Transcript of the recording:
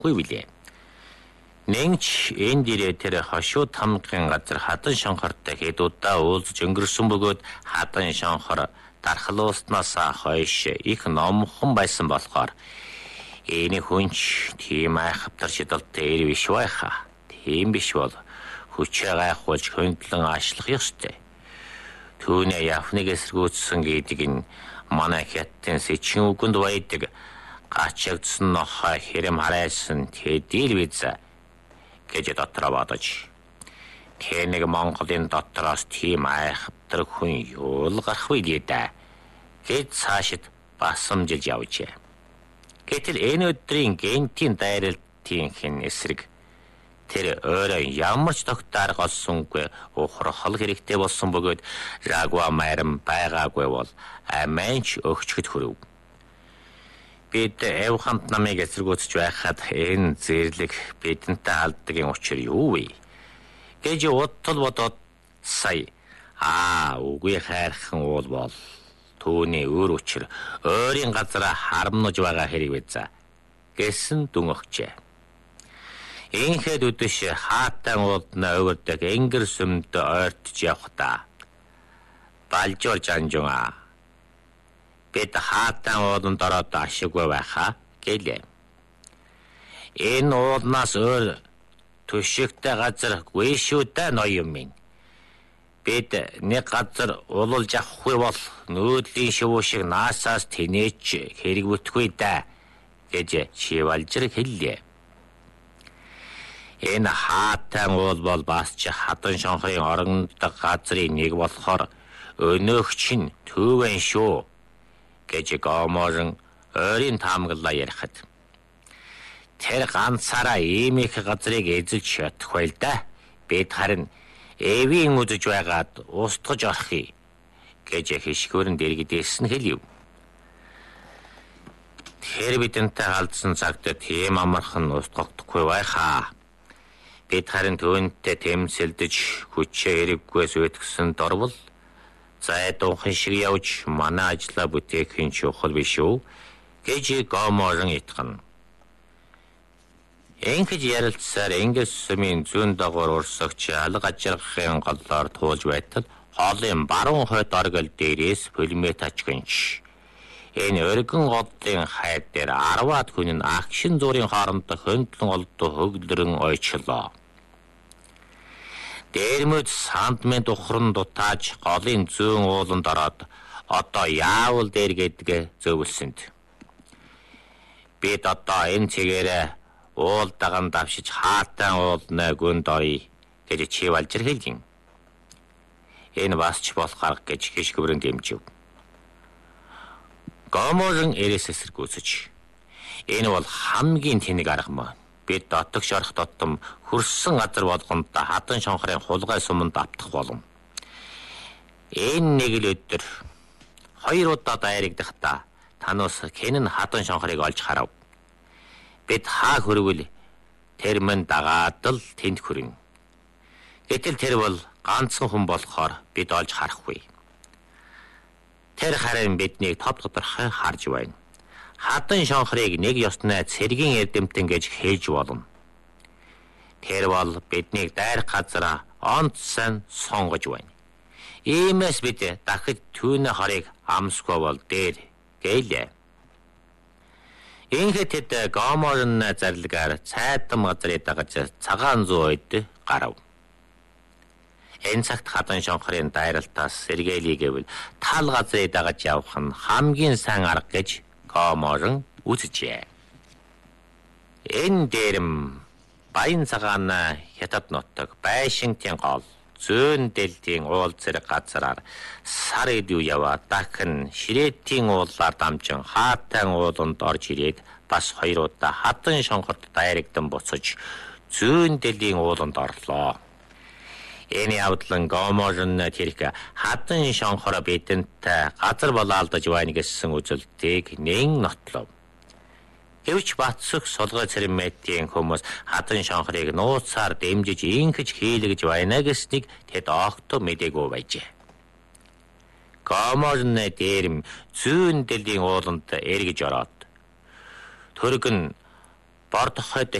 билээ. Нэгч энэ дээрээ тэр хошуу тамгын газар хадан шонхортой хэд удаа уулзж өнгөрсөн бөгөөд хадан шонхор дархлуулснаас хойш их номхон байсан болохоор энэ хүнч тийм айхавтар шидэлтэй ир биш байха. Тийм биш бол хүчээ гайхуулж хөндлөн ашлах ёстой. Түүний яфныг эсэргүүцсэн гэдэг нь манай хятадын сэчин үгэнд байдаг гачигдсан нохой хэрэм харайсан тэдил биз гэж дотроо бодож. Тэнэг Монголын дотроос тийм айхавтар хүн юу л гарах вэ даа гэж цаашид басамжилж явжээ. Гэтэл энэ өдрийн гентийн дайралтын хэн эсрэг тэр өөрөө ямар ч тогтоорг олсонгүй ухрахал хэрэгтэй болсон бөгөөд Жагва майрам байгаагүй бол аминч өгчөд хүрэв. Бид Эвхамт намыг эсэргүүцэж байхад энэ зэрлэг бидэнтэй алддагын учир юу вэ? Гэж удтал бодоод сая үгүй хайрхан уул бол түүний өөр учир өөрийн газараа харамнаж байгаа хэрэг биз гэсэн дүн өгчээ. Инхэд үдэш хаатан уулдна өвөрдөг энгэр сүмд ойртож явхдаа Балжуур жанжунга бид хаатан ууланд ороод ашиггүй байхаа гэлээ. Энэ уулнаас өөр төшигтэй газаргүй шүү дээ ноён минь. Бид нэг газар уулж авахгүй бол нүүдлийн шивүү шиг наасаас тэнээч хэрэг бүтгүй дээ гэж Шивалжир хэллээ. Энэ хаатан уул бол бас ч хадан шонхорын орондох газрын нэг болохоор өнөөгч нь төвэн шүү гэж Гоморон ойрын таамаглаа ярихад тэр ганцаараа ийм их газрыг эзэлж чадахгүй л да. Бид харин Эвийн үзэж байгаад устгаж орохъя гэж хишгүүрэн дэргэдээс нь хэлв. Тэр бидэнтэй халдсан цагт тийм амархан устгагдахгүй байхаа. Бид харин түүнтэй тэмцэлдэж хүчээ хэрэггүйс өтгсөн дорвол зайдуухан шиг явж манай ажлаа бүтээх нь чухал биш үү гэж Гоморон итгэн. Ингэж ярилцсаар Ингээс сүмийн зүүн дагуур урсагч алга ажиргахын голлоор туулж байтал хоолын баруун хойд оргил дээрээс пулемет ачгинч. Энэ өргөн голлын хайд дээр 10-аад хүн нь агшин зуурын хоорондох хөндлөн олдоо хөглөрөн ойчлоо. Дээрмөд сандмент ухран дутааж голын зүүн ууланд ороод одоо яавал дээр гэдгээ зөвлөсөнд. Бид одоо энэ цэгээрээ уул даган давшиж хаатан уулнаа гүнд оръё гэж Шивалжир хэлгэн. Энэ бас ч болох арга гэж хишгүүрэн дэмжив. Гоморон эрээс эсэргүүцэж. Энэ бол хамгийн тэнэг арга мөн. Бид дотогш орох дотом хөрсөн газар болгонд хадан шонхорын хулгай суманд автах болно. Энэ нэг л өдөр 2 удаа дайрагдахдаа танаас хэн нь хадан шонхорыг олж харав. Бид хаа хөрвөл тэр мэн дагаад л тэнд хүрэн. Гэтэл тэр бол ганцхан хүн болохоор бид олж харахгүй. Тэр харин биднийг тод тодорхой харж байна. Хадан шонхорыг нэг ёсноо цэргийн эрдэмтэн гэж хээж болно. Тэр бол биднийг дайрах газараа онцсон сонгож байна. Иймээс бид дахиж түүний хорыг амсгүй бол дээр гэлээ. Ингээд тэд Гоморон зарлагаар цайдам газрыг дагаж цагаан зүй үед гарав. Энэ цагт хадан шонхорын дайралтаас сэргээлий гэвэл тал газрыг дагаж явах нь хамгийн сайн арга гэж Гоморон үзжээ. Энэ дэрэм баян цагаан хятад нутаг байшинтын гол зөөн дэлхийн уул зэрэг газараар сар идэв яваа дахин ширээтийн уулаар дамжин хаатан ууланд орж ирээд бас 2 удаа хадан шонхорт дайрагдан буцаж зөөн дэлхийн ууланд орлоо. Энэ явдлан Гоморон тэрх хадан шонхор бидэнтэй газар болаалдаж байна гэсэн үзэлтийг нэн нотлов. Гэвч Батсөх солгой цэрэметийн хүмүүс хадан шонхорыг нууцаар дэмжиж инхэж хийлгэж байна гэснийг тэд огт мэдээгүй байжээ. Гоморон дээрэм зүүн дэлхийн ууланд эргэж ороод төргөн Бордохойд